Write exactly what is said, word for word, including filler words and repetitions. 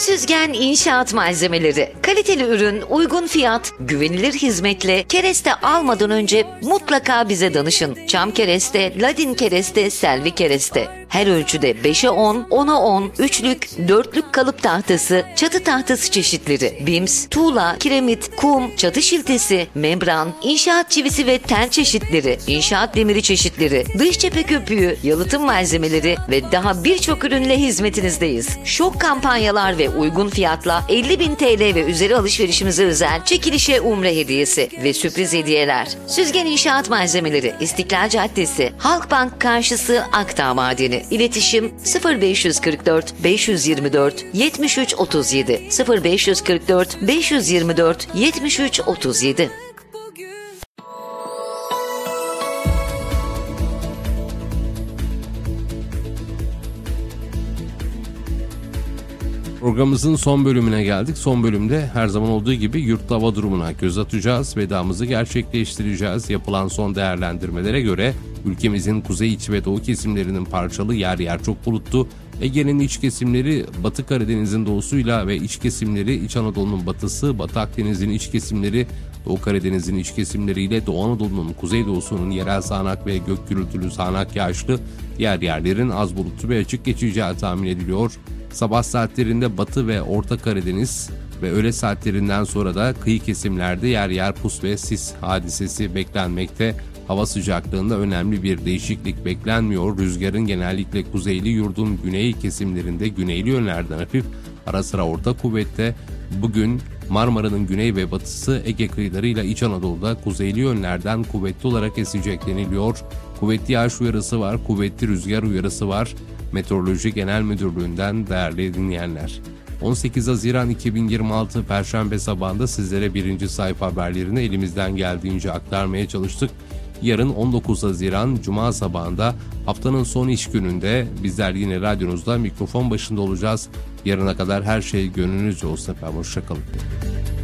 Süzgen İnşaat Malzemeleri. Kaliteli ürün, uygun fiyat, güvenilir hizmetle kereste almadan önce mutlaka bize danışın. Çam kereste, ladin kereste, selvi kereste. Her ölçüde beşe on, ona on, üçlük, dörtlük kalıp tahtası, çatı tahtası çeşitleri, bims, tuğla, kiremit, kum, çatı şiltesi, membran, inşaat çivisi ve tel çeşitleri, inşaat demiri çeşitleri, dış cephe köpüğü, yalıtım malzemeleri ve daha birçok ürünle hizmetinizdeyiz. Şok kampanyalar ve uygun fiyatla elli bin T L ve üzeri alışverişimize özel çekilişe umre hediyesi ve sürpriz hediyeler. Süzgen İnşaat Malzemeleri, İstiklal Caddesi, Halkbank karşısı, Akdağ Madeni. İletişim sıfır beş kırk dört beş yirmi dört yetmiş üç otuz yedi sıfır beş kırk dört beş yirmi dört yetmiş üç otuz yedi. Programımızın son bölümüne geldik. Son bölümde her zaman olduğu gibi yurtta hava durumuna göz atacağız. Vedamızı gerçekleştireceğiz. Yapılan son değerlendirmelere göre ülkemizin kuzey, iç ve doğu kesimlerinin parçalı, yer yer çok bulutlu. Ege'nin iç kesimleri Batı Karadeniz'in doğusuyla ve iç kesimleri İç Anadolu'nun batısı, Batı Akdeniz'in iç kesimleri Doğu Karadeniz'in iç kesimleriyle Doğu Anadolu'nun kuzeydoğusunun yerel sağanak ve gök gürültülü sağanak yağışlı, diğer yerlerin az bulutlu ve açık geçeceği tahmin ediliyor. Sabah saatlerinde Batı ve Orta Karadeniz ve öğle saatlerinden sonra da kıyı kesimlerde yer yer pus ve sis hadisesi beklenmekte. Hava sıcaklığında önemli bir değişiklik beklenmiyor. Rüzgarın genellikle kuzeyli yurdun güney kesimlerinde güneyli yönlerden hafif, ara sıra orta kuvvette. Bugün Marmara'nın güney ve batısı, Ege kıyılarıyla İç Anadolu'da kuzeyli yönlerden kuvvetli olarak esecek deniliyor. Kuvvetli yağış uyarısı var, kuvvetli rüzgar uyarısı var. Meteoroloji Genel Müdürlüğü'nden değerli dinleyenler. on sekiz Haziran iki bin yirmi altı Perşembe sabahında sizlere birinci sayfa haberlerini elimizden geldiğince aktarmaya çalıştık. Yarın on dokuz Haziran Cuma sabahında haftanın son iş gününde bizler yine radyonuzda mikrofon başında olacağız. Yarına kadar her şey gönlünüzce olsun efendim. Hoşçakalın.